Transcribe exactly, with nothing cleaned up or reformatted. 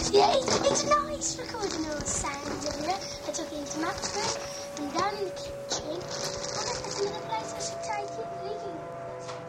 Yeah, it's, it's nice recording all the sounds everywhere. I took it into Max's room and down in the kitchen.